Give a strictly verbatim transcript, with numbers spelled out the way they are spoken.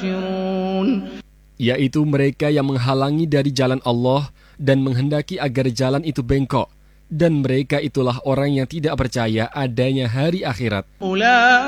كافرون yaitu mereka yang menghalangi dari jalan Allah dan menghendaki agar jalan itu bengkok, dan mereka itulah orang yang tidak percaya adanya hari akhirat.